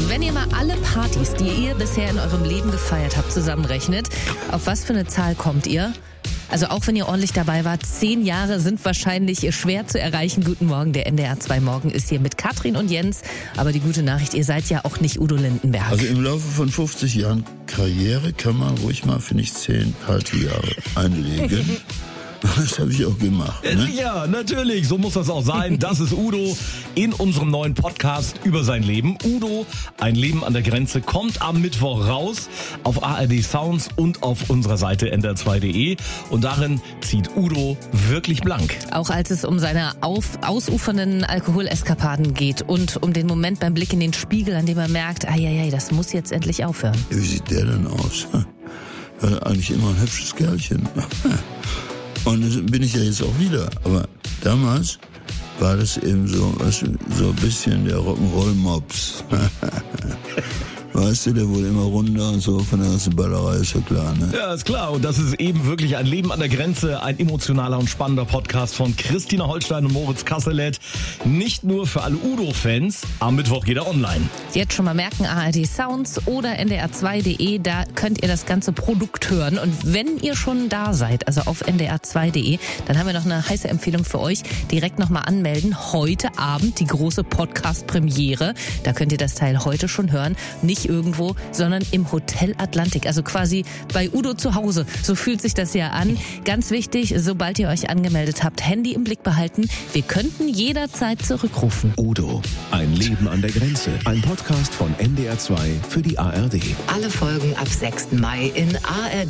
Wenn ihr mal alle Partys, die ihr bisher in eurem Leben gefeiert habt, zusammenrechnet, auf was für eine Zahl kommt ihr? Also auch wenn ihr ordentlich dabei wart, 10 Jahre sind wahrscheinlich schwer zu erreichen. Guten Morgen, der NDR 2 Morgen ist hier mit Katrin und Jens. Aber die gute Nachricht, ihr seid ja auch nicht Udo Lindenberg. Also im Laufe von 50 Jahren Karriere kann man ruhig mal, finde ich, 10 Partyjahre einlegen. Das habe ich auch gemacht. Ne? Ja, natürlich, so muss das auch sein. Das ist Udo in unserem neuen Podcast über sein Leben. Udo, ein Leben an der Grenze, kommt am Mittwoch raus auf ARD Sounds und auf unserer Seite ndr2.de. Und darin zieht Udo wirklich blank. Auch als es um seine ausufernden Alkoholeskapaden geht und um den Moment beim Blick in den Spiegel, an dem er merkt, das muss jetzt endlich aufhören. Wie sieht der denn aus? War eigentlich immer ein hübsches Kerlchen. Und das bin ich ja jetzt auch wieder. Aber damals war das eben so ein bisschen der Rock'n'Roll-Mops. Weißt du, der wurde immer runder und so von der ganzen Ballerei, ist ja klar, ne? Ja, ist klar. Und das ist eben wirklich ein Leben an der Grenze, ein emotionaler und spannender Podcast von Christina Holstein und Moritz Kasselet. Nicht nur für alle Udo-Fans, am Mittwoch geht er online. Jetzt schon mal merken, ARD Sounds oder ndr2.de, da könnt ihr das ganze Produkt hören. Und wenn ihr schon da seid, also auf ndr2.de, dann haben wir noch eine heiße Empfehlung für euch. Direkt nochmal anmelden. Heute Abend die große Podcast-Premiere. Da könnt ihr das Teil heute schon hören. Nicht irgendwo, sondern im Hotel Atlantik. Also quasi bei Udo zu Hause. So fühlt sich das ja an. Ganz wichtig, sobald ihr euch angemeldet habt, Handy im Blick behalten. Wir könnten jederzeit zurückrufen. Udo, ein Leben an der Grenze. Ein Podcast von NDR 2 für die ARD. Alle Folgen ab 6. Mai in ARD